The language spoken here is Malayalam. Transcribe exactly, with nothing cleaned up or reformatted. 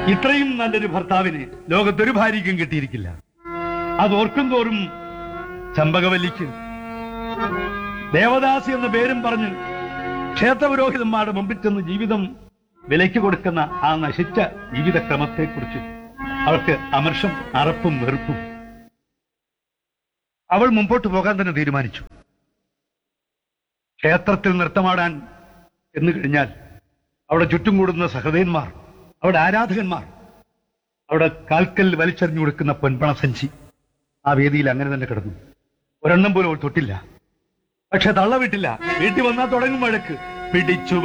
ഇത്രയും നല്ലൊരു ഭർത്താവിന് ലോകത്തൊരു ഭാര്യയ്ക്കും കിട്ടിയിരിക്കില്ല. അത് ഓർക്കും തോറും ചമ്പകവല്ലിക്ക് ദേവദാസി എന്ന പേരും പറഞ്ഞ് ക്ഷേത്രപുരോഹിതന്മാരുടെ മുമ്പിൽ ചെന്ന് ജീവിതം വിലയ്ക്ക് കൊടുക്കുന്ന ആ നശിച്ച ജീവിതക്രമത്തെക്കുറിച്ച് അവൾക്ക് അമർഷം, അറപ്പും വെറുപ്പും. അവൾ മുമ്പോട്ട് പോകാൻ തന്നെ തീരുമാനിച്ചു. ക്ഷേത്രത്തിൽ നൃത്തമാടാൻ എന്ന് കഴിഞ്ഞാൽ അവിടെ ചുറ്റും കൂടുന്ന സഹൃദയന്മാർ, അവിടെ ആരാധകന്മാർ, അവിടെ കാൽക്കൽ വലിച്ചെറിഞ്ഞു കൊടുക്കുന്ന പൊൻപണ സഞ്ചി ആ വേദിയിൽ അങ്ങനെ തന്നെ കിടന്നു. ഒരെണ്ണം പോലും അവൾ തൊട്ടില്ല. പക്ഷെ തള്ള വിട്ടില്ല. വീട്ടിൽ വന്നാൽ തുടങ്ങും വഴക്ക്. പിടിച്ചു